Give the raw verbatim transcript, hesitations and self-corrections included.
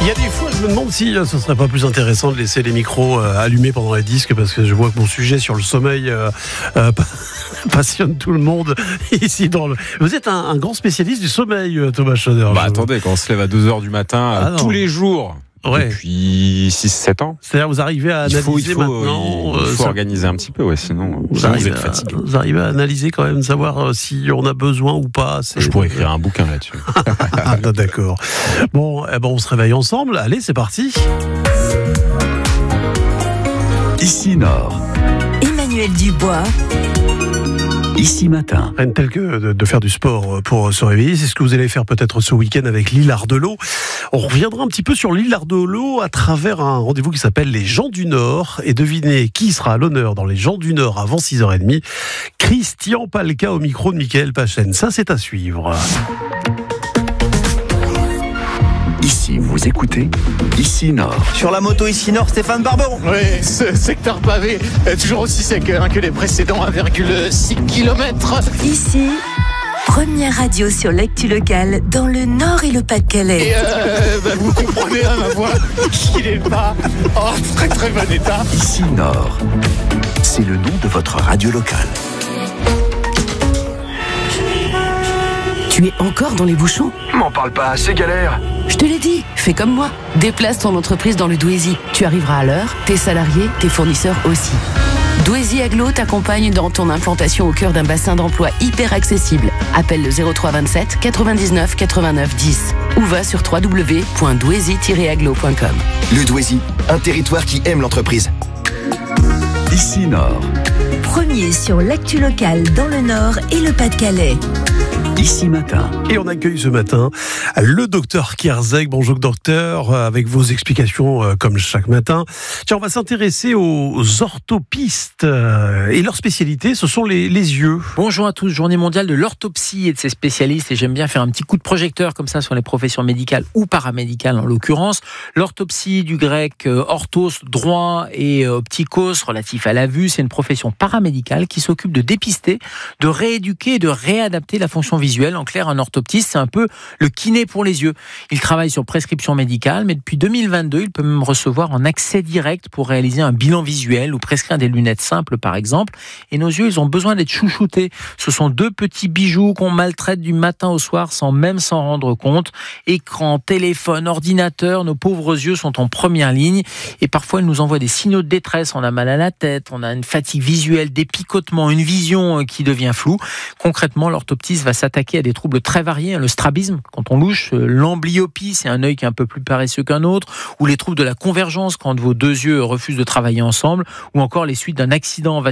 y a des fois, je me demande si euh, ce serait pas plus intéressant de laisser les micros euh, allumés pendant les disques, parce que je vois que mon sujet sur le sommeil euh, euh, passionne tout le monde ici dans le... Vous êtes un, un grand spécialiste du sommeil, Thomas Schoener. Bah je... attendez, quand on se lève à deux heures du matin, ah, tous les jours, ouais. Depuis six sept ans. C'est-à-dire vous arrivez à analyser il faut, il faut, maintenant... Il faut, il faut ça... organiser un petit peu, ouais, sinon vous, sinon arrivez vous êtes fatigué. À, vous arrivez à analyser quand même, savoir si on a besoin ou pas. C'est... Je pourrais écrire un bouquin là-dessus. Ah, d'accord. Bon, eh ben, on se réveille ensemble. Allez, c'est parti. Ici Nord. Emmanuel Dubois. Ici Matin. Rien de tel que de, de faire du sport pour se réveiller. C'est ce que vous allez faire peut-être ce week-end avec Lille Ardelot. On reviendra un petit peu sur Lille Ardelot à travers un rendez-vous qui s'appelle Les Gens du Nord. Et devinez qui sera à l'honneur dans Les Gens du Nord avant six heures trente. Christian Palka au micro de Mickaël Pachen. Ça, c'est à suivre. Ici, vous écoutez Ici Nord. Sur la moto Ici Nord, Stéphane Barberon. Oui, ce secteur pavé est toujours aussi sec hein, que les précédents un virgule six kilomètres. Ici, première radio sur l'actu locale dans le Nord et le Pas-de-Calais. Et euh, bah, vous comprenez à ma voix qu'il n'est pas en très très bon état. Ici Nord, c'est le nom de votre radio locale. Tu es encore dans les bouchons ? M'en parle pas, c'est galère. Je te l'ai dit, fais comme moi. Déplace ton entreprise dans le Douaisis. Tu arriveras à l'heure, tes salariés, tes fournisseurs aussi. Douaisis Aglo t'accompagne dans ton implantation au cœur d'un bassin d'emploi hyper accessible. Appelle le zéro trois vingt-sept quatre-vingt-dix-neuf quatre-vingt-neuf dix ou va sur w w w point douaisis tiret aglo point com. Le Douaisis, un territoire qui aime l'entreprise. Ici Nord. Premier sur l'actu locale dans le Nord et le Pas-de-Calais. Ici Matin. Et on accueille ce matin le docteur Kierzek. Bonjour docteur, avec vos explications euh, comme chaque matin. Tiens, on va s'intéresser aux orthopistes euh, et leur spécialité, ce sont les, les yeux. Bonjour à tous, journée mondiale de l'orthopsie et de ses spécialistes, et j'aime bien faire un petit coup de projecteur comme ça sur les professions médicales ou paramédicales en l'occurrence. L'orthopsie, du grec euh, orthos, droit, et euh, optikos, relatif à la vue, c'est une profession paramédicale qui s'occupe de dépister, de rééduquer et de réadapter la fonction visuelle. En clair, un orthoptiste, c'est un peu le kiné pour les yeux. Il travaille sur prescription médicale, mais depuis deux mille vingt-deux, il peut même recevoir un accès direct pour réaliser un bilan visuel ou prescrire des lunettes simples, par exemple. Et nos yeux, ils ont besoin d'être chouchoutés. Ce sont deux petits bijoux qu'on maltraite du matin au soir sans même s'en rendre compte. Écran, téléphone, ordinateur, nos pauvres yeux sont en première ligne. Et parfois, ils nous envoient des signaux de détresse. On a mal à la tête, on a une fatigue visuelle, des picotements, une vision qui devient floue. Concrètement, l'orthoptiste va s'attaquer à des troubles très variés, le strabisme quand on louche, l'amblyopie, c'est un œil qui est un peu plus paresseux qu'un autre, ou les troubles de la convergence quand vos deux yeux refusent de travailler ensemble, ou encore les suites d'un accident